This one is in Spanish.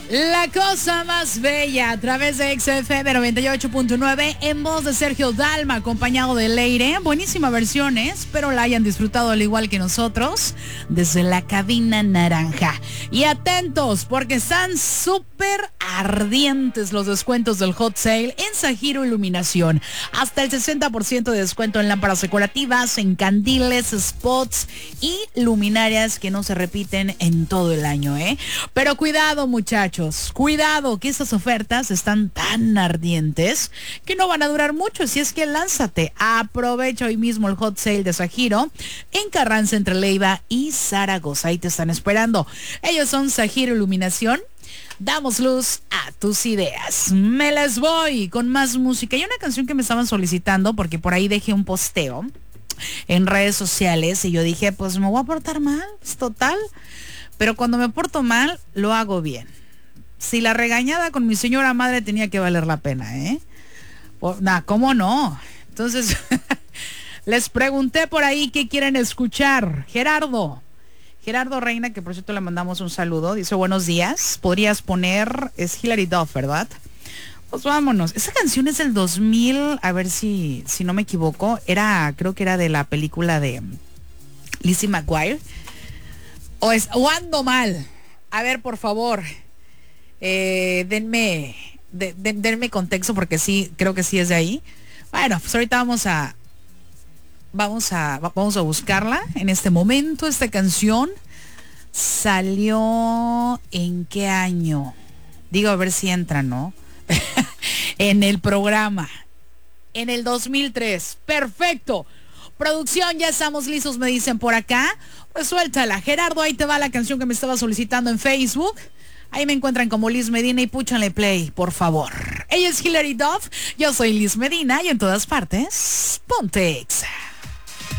La cosa más bella a través de XFM 98.9 en voz de Sergio Dalma, acompañado de Leire. Buenísima versión, espero la hayan disfrutado al igual que nosotros desde la cabina naranja. Y atentos porque están súper ardientes los descuentos del Hot Sale en Zahiro Iluminación. Hasta el 60% de descuento en lámparas decorativas, en candiles, spots y luminarias que no se repiten en todo el año, Pero cuidado, muchachos. Cuidado, que estas ofertas están tan ardientes que no van a durar mucho. Si es que lánzate, aprovecha hoy mismo el Hot Sale de Zahiro en Carranza entre Leiva y Zaragoza. Ahí te están esperando. Ellos son Zahiro Iluminación. Damos luz a tus ideas. Me les voy con más música. Hay una canción que me estaban solicitando porque por ahí dejé un posteo en redes sociales y yo dije, pues me voy a portar mal, es total. Pero cuando me porto mal, lo hago bien. Si la regañada con mi señora madre tenía que valer la pena, ¿cómo no? Entonces, les pregunté por ahí qué quieren escuchar. Gerardo Reina, que por cierto le mandamos un saludo, dice buenos días. Podrías poner, es Hilary Duff, ¿verdad? Pues vámonos. Esa canción es del 2000, a ver si no me equivoco. Creo que era de la película de Lizzie McGuire. O ando mal. A ver, por favor. Denme contexto porque sí, creo que sí es de ahí. Bueno, pues ahorita vamos a buscarla en este momento. Esta canción salió ¿en qué año? Digo, a ver si entra, ¿no? En el programa. En el 2003. Perfecto. Producción, ya estamos listos, me dicen por acá. Pues suéltala. Gerardo, ahí te va la canción que me estaba solicitando en Facebook. Ahí me encuentran como Liz Medina y púchanle play, por favor. Ella es Hilary Duff, yo soy Liz Medina y en todas partes, ponte Exa.